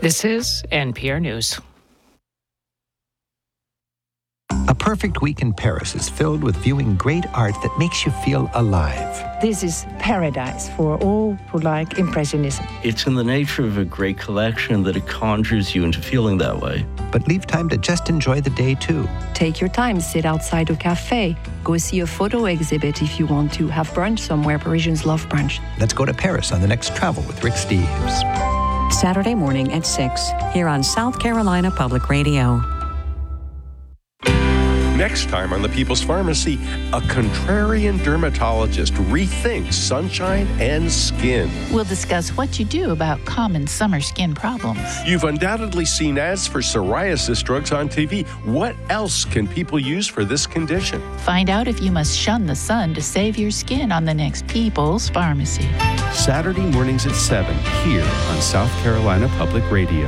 This is NPR News. A perfect week in Paris is filled with viewing great art that makes you feel alive. This is paradise for all who like Impressionism. It's in the nature of a great collection that it conjures you into feeling that way. But leave time to just enjoy the day, too. Take your time, sit outside a cafe, go see a photo exhibit if you want to, have brunch somewhere. Parisians love brunch. Let's go to Paris on the next Travel with Rick Steves. Saturday morning at 6, here on South Carolina Public Radio. Next time on The People's Pharmacy, a contrarian dermatologist rethinks sunshine and skin. We'll discuss what you do about common summer skin problems. You've undoubtedly seen ads for psoriasis drugs on TV. What else can people use for this condition? Find out if you must shun the sun to save your skin on the next People's Pharmacy. Saturday mornings at 7 here on South Carolina Public Radio.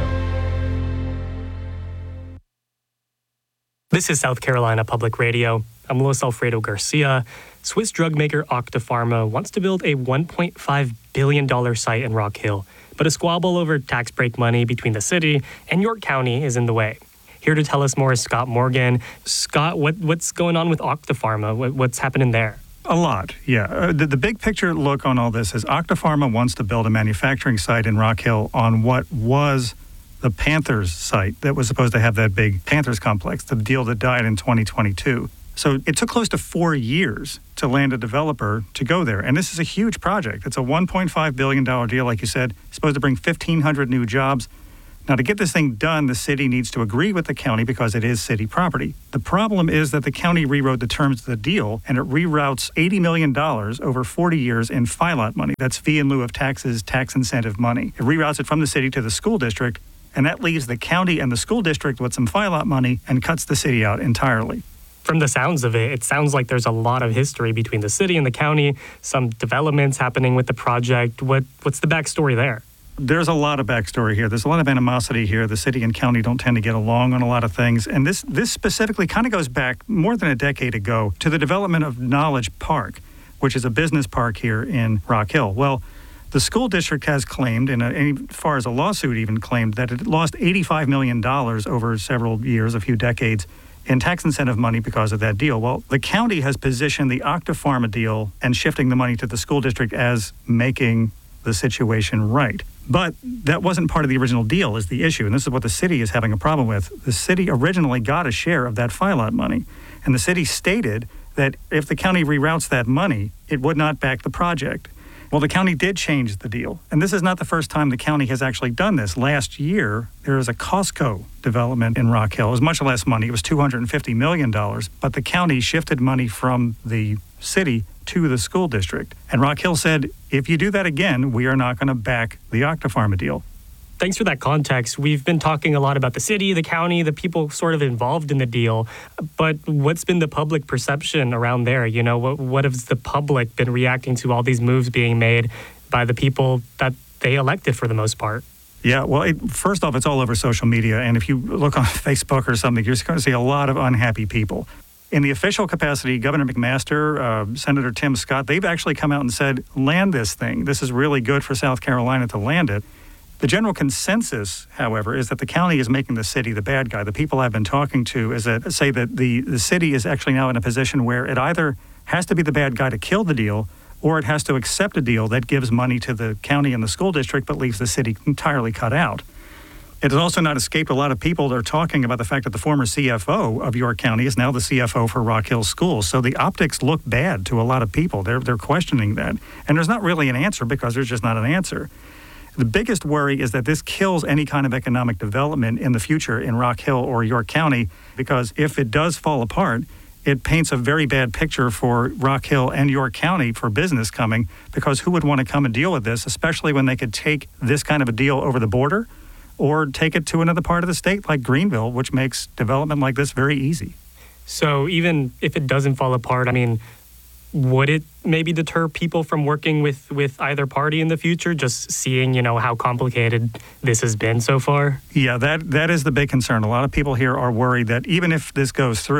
This is South Carolina Public Radio. I'm Luis Alfredo Garcia. Swiss drug maker Octapharma wants to build a $1.5 billion site in Rock Hill, but a squabble over tax break money between the city and York County is in the way. Here to tell us more is Scott Morgan. Scott, what's going on with Octapharma? What's happening there? A lot, yeah. The big picture look on all this is Octapharma wants to build a manufacturing site in Rock Hill on what was the Panthers site that was supposed to have that big Panthers complex, the deal that died in 2022. So it took close to 4 years to land a developer to go there. And this is a huge project. It's a $1.5 billion deal, like you said, supposed to bring 1,500 new jobs. Now, to get this thing done, the city needs to agree with the county because it is city property. The problem is that the county rewrote the terms of the deal, and it reroutes $80 million over 40 years in FILOT money. That's fee in lieu of taxes, tax incentive money. It reroutes it from the city to the school district, and that leaves the county and the school district with some FILOT money and cuts the city out entirely. From the sounds of it, it sounds like there's a lot of history between the city and the county, some developments happening with the project. What's the backstory there? There's a lot of backstory here. There's a lot of animosity here. The city and county don't tend to get along on a lot of things. And this specifically kind of goes back more than a decade ago to the development of Knowledge Park, which is a business park here in Rock Hill. Well, the school district has claimed, and as far as a lawsuit even claimed, that it lost $85 million over several years, a few decades, in tax incentive money because of that deal. Well, the county has positioned the Octapharma deal and shifting the money to the school district as making the situation right. But that wasn't part of the original deal is the issue, and this is what the city is having a problem with. The city originally got a share of that FILOT money, and the city stated that if the county reroutes that money, it would not back the project. Well, the county did change the deal, and this is not the first time the county has actually done this. Last year, there was a Costco development in Rock Hill. It was much less money. It was $250 million, but the county shifted money from the city to the school district. And Rock Hill said, if you do that again, we are not going to back the Octapharma deal. Thanks for that context. We've been talking a lot about the city, the county, the people sort of involved in the deal. But what's been the public perception around there? You know, what has the public been reacting to all these moves being made by the people that they elected for the most part? Yeah, well, first off, it's all over social media. And if you look on Facebook or something, you're just going to see a lot of unhappy people. In the official capacity, Governor McMaster, Senator Tim Scott, they've actually come out and said, land this thing. This is really good for South Carolina to land it. The general consensus, however, is that the county is making the city the bad guy. The people I've been talking to is that say that the city is actually now in a position where it either has to be the bad guy to kill the deal, or it has to accept a deal that gives money to the county and the school district but leaves the city entirely cut out. It has also not escaped a lot of people that are talking about the fact that the former CFO of York County is now the CFO for Rock Hill Schools. So the optics look bad to a lot of people. They're questioning that. And there's not really an answer because there's just not an answer. The biggest worry is that this kills any kind of economic development in the future in Rock Hill or York County, because if it does fall apart, it paints a very bad picture for Rock Hill and York County for business coming, because who would want to come and deal with this, especially when they could take this kind of a deal over the border or take it to another part of the state like Greenville, which makes development like this very easy. So even if it doesn't fall apart, I mean, would it maybe deter people from working with either party in the future, just seeing, how complicated this has been so far? Yeah, that is the big concern. A lot of people here are worried that even if this goes through,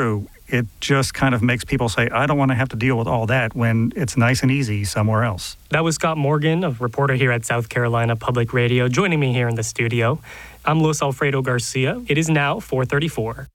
it just kind of makes people say, I don't want to have to deal with all that when it's nice and easy somewhere else. That was Scott Morgan, a reporter here at South Carolina Public Radio, joining me here in the studio. I'm Luis Alfredo Garcia. It is now 4:34.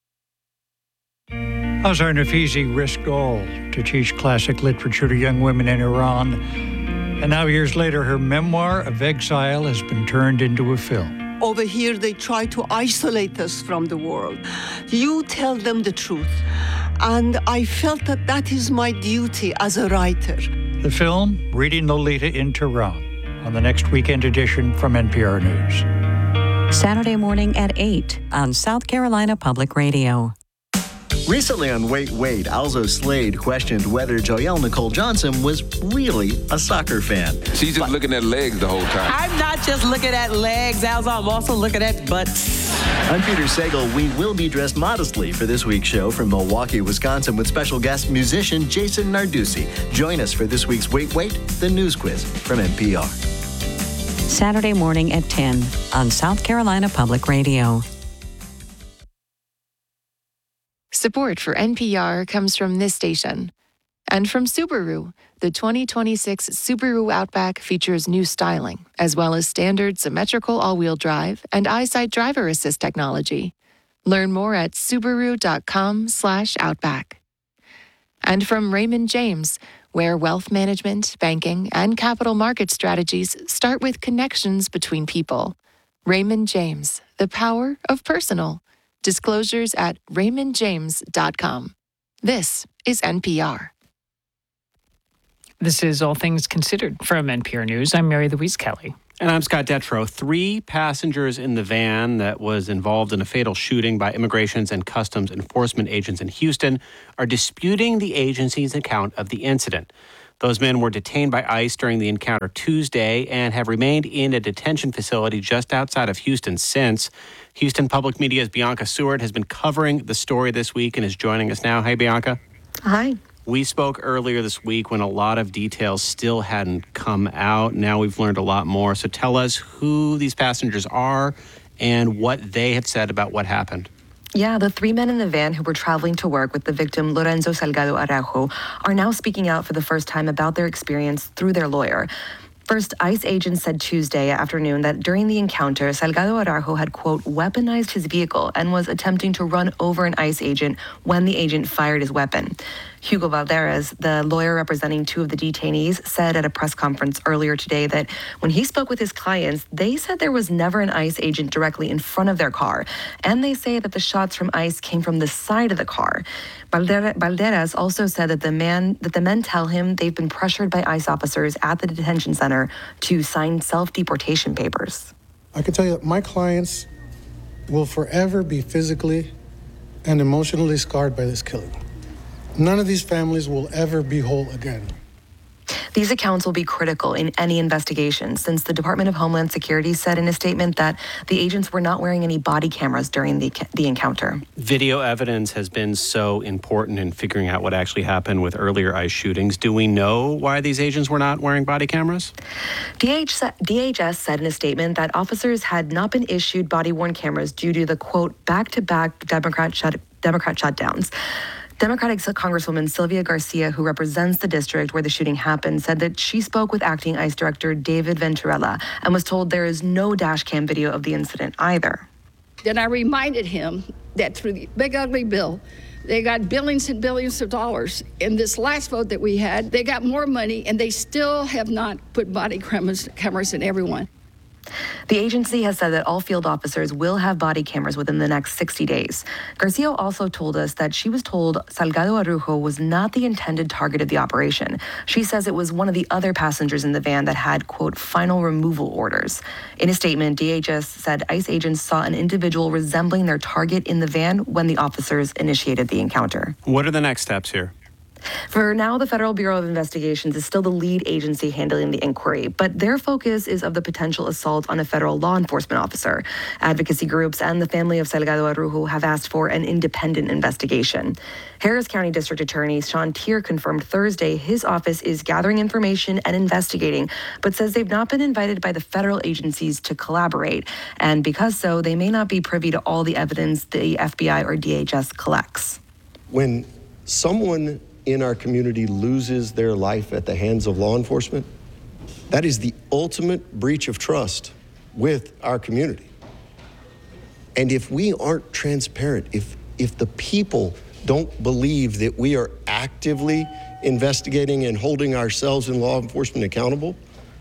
Azar Nafizi risked all to teach classic literature to young women in Iran. And now, years later, her memoir of exile has been turned into a film. Over here, they try to isolate us from the world. You tell them the truth. And I felt that that is my duty as a writer. The film, Reading Lolita in Tehran, on the next weekend edition from NPR News. Saturday morning at 8 on South Carolina Public Radio. Recently on Wait, Wait, Alzo Slade questioned whether Joelle Nicole Johnson was really a soccer fan. She's just looking at legs the whole time. I'm not just looking at legs, Alzo. I'm also looking at butts. I'm Peter Sagal. We will be dressed modestly for this week's show from Milwaukee, Wisconsin, with special guest musician Jason Narducci. Join us for this week's Wait, Wait, the news quiz from NPR. Saturday morning at 10 on South Carolina Public Radio. Support for NPR comes from this station. And from Subaru, the 2026 Subaru Outback features new styling, as well as standard symmetrical all-wheel drive and EyeSight driver assist technology. Learn more at Subaru.com/Outback. And from Raymond James, where wealth management, banking, and capital market strategies start with connections between people. Raymond James, the power of personal. Disclosures at raymondjames.com. This is NPR. This is All Things Considered from NPR News. I'm Mary Louise Kelly. And I'm Scott Detrow. 3 passengers in the van that was involved in a fatal shooting by Immigrations and Customs Enforcement agents in Houston are disputing the agency's account of the incident. Those men were detained by ICE during the encounter Tuesday and have remained in a detention facility just outside of Houston since. Houston Public Media's Bianca Seward has been covering the story this week and is joining us now. Hey, Bianca. Hi. We spoke earlier this week when a lot of details still hadn't come out. Now we've learned a lot more. So tell us who these passengers are and what they have said about what happened. Yeah, the 3 men in the van who were traveling to work with the victim, Lorenzo Salgado Araujo, are now speaking out for the first time about their experience through their lawyer. First, ICE agents said Tuesday afternoon that during the encounter, Salgado Araujo had, quote, weaponized his vehicle and was attempting to run over an ICE agent when the agent fired his weapon. Hugo Valderez, the lawyer representing 2 of the detainees, said at a press conference earlier today that when he spoke with his clients, they said there was never an ICE agent directly in front of their car. And they say that the shots from ICE came from the side of the car. Valderez also said that the men tell him they've been pressured by ICE officers at the detention center to sign self-deportation papers. I can tell you that my clients will forever be physically and emotionally scarred by this killing. None of these families will ever be whole again. These accounts will be critical in any investigation, since the Department of Homeland Security said in a statement that the agents were not wearing any body cameras during the encounter. Video evidence has been so important in figuring out what actually happened with earlier ICE shootings. Do we know why these agents were not wearing body cameras? DHS said in a statement that officers had not been issued body-worn cameras due to the, quote, back-to-back Democrat shutdowns. Democratic Congresswoman Sylvia Garcia, who represents the district where the shooting happened, said that she spoke with acting ICE Director David Venturella and was told there is no dash cam video of the incident either. Then I reminded him that through the big ugly bill, they got billions and billions of dollars. In this last vote that we had, they got more money and they still have not put body cameras in everyone. The agency has said that all field officers will have body cameras within the next 60 days. Garcia also told us that she was told Salgado Araujo was not the intended target of the operation. She says it was one of the other passengers in the van that had, quote, final removal orders. In a statement, DHS said ICE agents saw an individual resembling their target in the van when the officers initiated the encounter. What are the next steps here? For now, the Federal Bureau of Investigations is still the lead agency handling the inquiry, but their focus is of the potential assault on a federal law enforcement officer. Advocacy groups and the family of Salgado Araujo have asked for an independent investigation. Harris County District Attorney Sean Tier confirmed Thursday his office is gathering information and investigating, but says they've not been invited by the federal agencies to collaborate, and because so, they may not be privy to all the evidence the FBI or DHS collects. When someone in our community loses their life at the hands of law enforcement, that is the ultimate breach of trust with our community. And if we aren't transparent, if the people don't believe that we are actively investigating and holding ourselves and law enforcement accountable,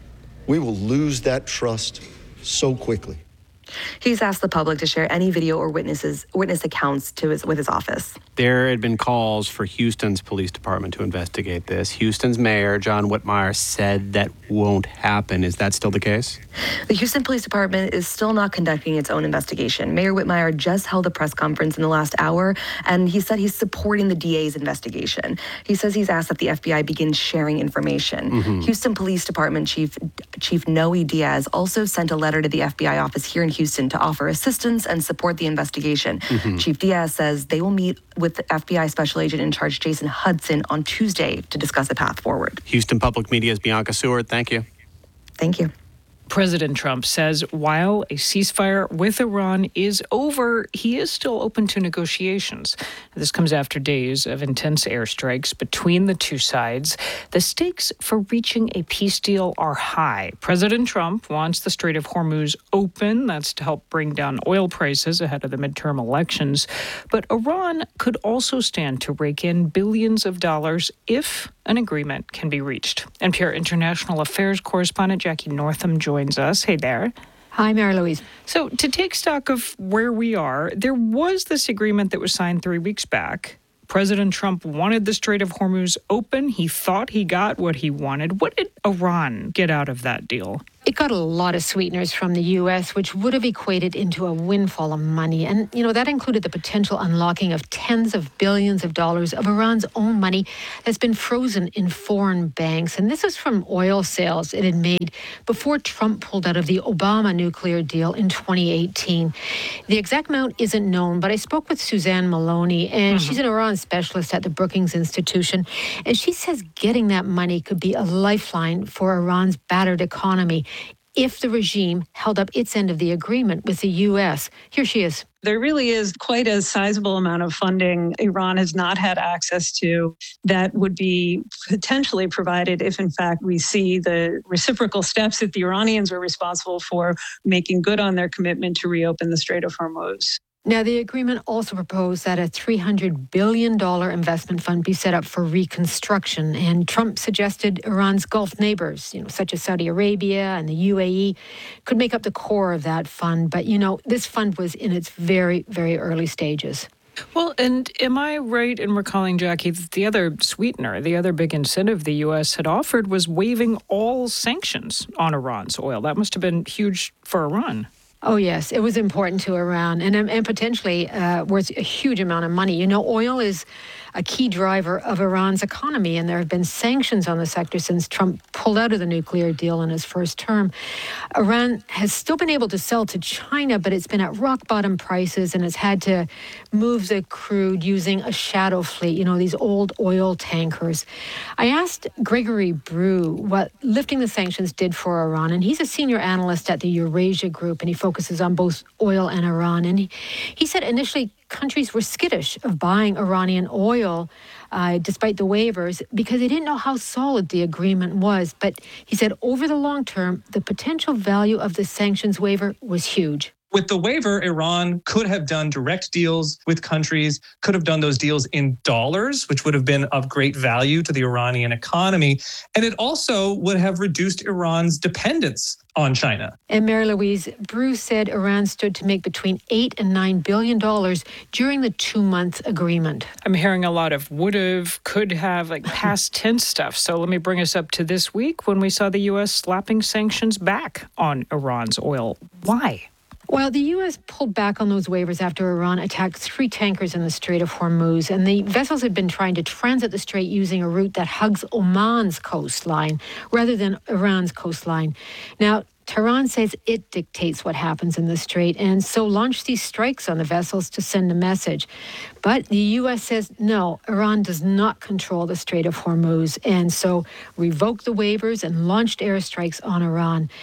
we will lose that trust so quickly. He's asked the public to share any video or witness accounts with his office. There had been calls for Houston's police department to investigate this. Houston's mayor, John Whitmire, said that won't happen. Is that still the case? The Houston Police Department is still not conducting its own investigation. Mayor Whitmire just held a press conference in the last hour, and he said he's supporting the DA's investigation. He says he's asked that the FBI begin sharing information. Houston Police Department Chief Noe Diaz also sent a letter to the FBI office here in Houston to offer assistance and support the investigation. Chief Diaz says they will meet with the FBI Special Agent in Charge Jason Hudson on Tuesday to discuss the path forward. Houston Public Media's Bianca Seward, thank you. Thank you. President Trump says while a ceasefire with Iran is over, he is still open to negotiations. This comes after days of intense airstrikes between the two sides. The stakes for reaching a peace deal are high. President Trump wants the Strait of Hormuz open. That's to help bring down oil prices ahead of the midterm elections. But Iran could also stand to rake in billions of dollars if an agreement can be reached. NPR International Affairs correspondent Jackie Northam joins us. Hey there. Hi, Mary Louise. So to take stock of where we are, there was this agreement that was signed 3 weeks back. President Trump wanted the Strait of Hormuz open. He thought he got what he wanted. What did Iran get out of that deal? It got a lot of sweeteners from the U.S., which would have equated into a windfall of money. And, that included the potential unlocking of tens of billions of dollars of Iran's own money that's been frozen in foreign banks. And this is from oil sales it had made before Trump pulled out of the Obama nuclear deal in 2018. The exact amount isn't known, but I spoke with Suzanne Maloney, and she's an Iran specialist at the Brookings Institution. And she says getting that money could be a lifeline for Iran's battered economy if the regime held up its end of the agreement with the U.S. Here she is. There really is quite a sizable amount of funding Iran has not had access to that would be potentially provided if, in fact, we see the reciprocal steps that the Iranians are responsible for making good on their commitment to reopen the Strait of Hormuz. Now, the agreement also proposed that a $300 billion investment fund be set up for reconstruction. And Trump suggested Iran's Gulf neighbors, such as Saudi Arabia and the UAE, could make up the core of that fund. But, this fund was in its very, very early stages. Well, and am I right in recalling, Jackie, that the other sweetener, the other big incentive the U.S. had offered was waiving all sanctions on Iran's oil? That must have been huge for Iran. Oh, yes. It was important to Iran and potentially worth a huge amount of money. Oil is a key driver of Iran's economy, and there have been sanctions on the sector since Trump pulled out of the nuclear deal in his first term. Iran has still been able to sell to China, but it's been at rock bottom prices and has had to move the crude using a shadow fleet, these old oil tankers. I asked Gregory Brew what lifting the sanctions did for Iran, and he's a senior analyst at the Eurasia Group, and he focuses on both oil and Iran. And he said initially countries were skittish of buying Iranian oil despite the waivers because they didn't know how solid the agreement was. But he said over the long term, the potential value of the sanctions waiver was huge. With the waiver, Iran could have done direct deals with countries, could have done those deals in dollars, which would have been of great value to the Iranian economy. And it also would have reduced Iran's dependence on China. And Mary Louise, Bruce said Iran stood to make between $8 and $9 billion during the 2-month agreement. I'm hearing a lot of would have, could have, like past tense stuff. So let me bring us up to this week when we saw the U.S. slapping sanctions back on Iran's oil. Why? Well, the U.S. pulled back on those waivers after Iran attacked 3 tankers in the Strait of Hormuz, and the vessels had been trying to transit the strait using a route that hugs Oman's coastline rather than Iran's coastline. Now, Tehran says it dictates what happens in the strait and so launched these strikes on the vessels to send a message. But the U.S. says, no, Iran does not control the Strait of Hormuz and so revoked the waivers and launched airstrikes on Iran.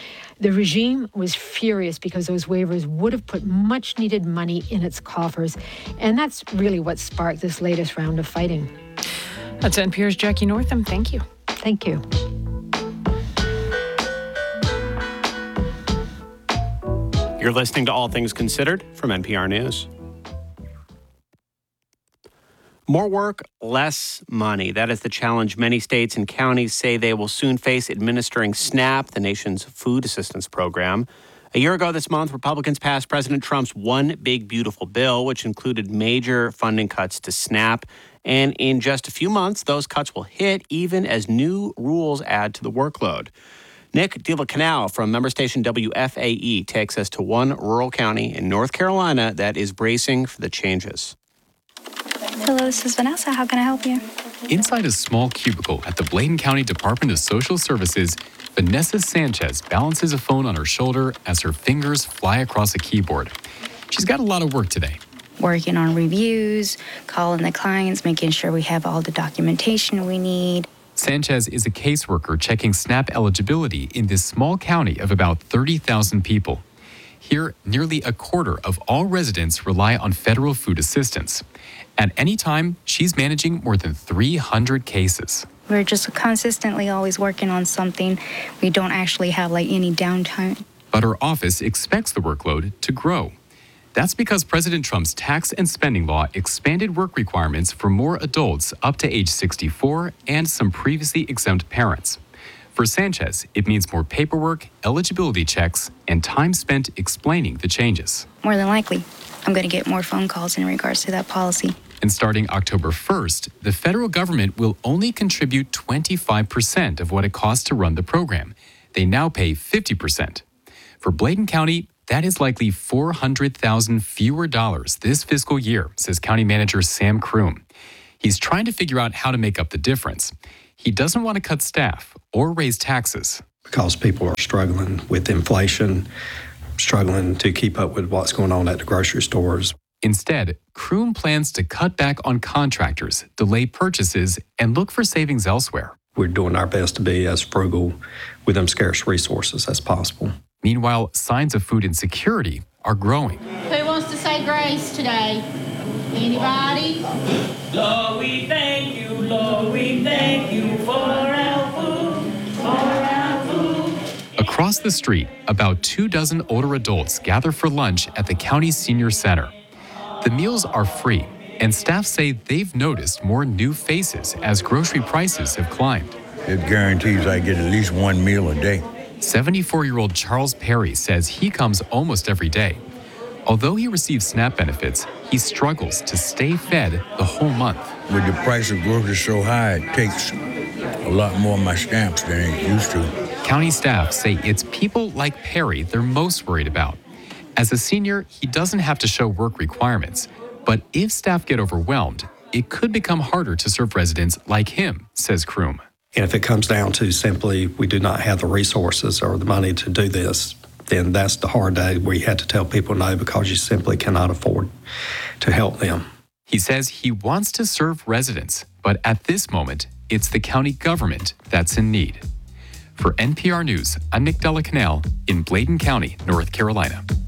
The regime was furious because those waivers would have put much needed money in its coffers. And that's really what sparked this latest round of fighting. That's NPR's Jackie Northam. Thank you. Thank you. You're listening to All Things Considered from NPR News. More work, less money. That is the challenge many states and counties say they will soon face administering SNAP, the nation's food assistance program. A year ago this month, Republicans passed President Trump's One Big Beautiful Bill, which included major funding cuts to SNAP. And in just a few months, those cuts will hit even as new rules add to the workload. Nick De La Canal from member station WFAE takes us to one rural county in North Carolina that is bracing for the changes. Hello, this is Vanessa. How can I help you? Inside a small cubicle at the Bladen County Department of Social Services, Vanessa Sanchez balances a phone on her shoulder as her fingers fly across a keyboard. She's got a lot of work today. Working on reviews, calling the clients, making sure we have all the documentation we need. Sanchez is a caseworker checking SNAP eligibility in this small county of about 30,000 people. Here, nearly a quarter of all residents rely on federal food assistance. At any time, she's managing more than 300 cases. We're just consistently always working on something. We don't actually have any downtime. But her office expects the workload to grow. That's because President Trump's tax and spending law expanded work requirements for more adults up to age 64 and some previously exempt parents. For Sanchez, it means more paperwork, eligibility checks, and time spent explaining the changes. More than likely, I'm going to get more phone calls in regards to that policy. And starting October 1st, the federal government will only contribute 25% of what it costs to run the program. They now pay 50%. For Bladen County, that is likely $400,000 fewer dollars this fiscal year, says County Manager Sam Kroom. He's trying to figure out how to make up the difference. He doesn't want to cut staff or raise taxes. Because people are struggling with inflation, struggling to keep up with what's going on at the grocery stores. Instead, Kroom plans to cut back on contractors, delay purchases, and look for savings elsewhere. We're doing our best to be as frugal with them scarce resources as possible. Meanwhile, signs of food insecurity are growing. Who wants to say grace today? Anybody? Lord, we thank you, Lord, we thank you for our food, for our food. Across the street, about 24 older adults gather for lunch at the county's senior center. The meals are free, and staff say they've noticed more new faces as grocery prices have climbed. It guarantees I get at least one meal a day. 74-year-old Charles Perry says he comes almost every day. Although he receives SNAP benefits, he struggles to stay fed the whole month. With the price of groceries so high, it takes a lot more of my stamps than it used to. County staff say it's people like Perry they're most worried about. As a senior, he doesn't have to show work requirements, but if staff get overwhelmed, it could become harder to serve residents like him, says Kroom. And if it comes down to simply we do not have the resources or the money to do this, then that's the hard day where you have to tell people no because you simply cannot afford to help them. He says he wants to serve residents, but at this moment, it's the county government that's in need. For NPR News, I'm Nick De La Canal in Bladen County, North Carolina.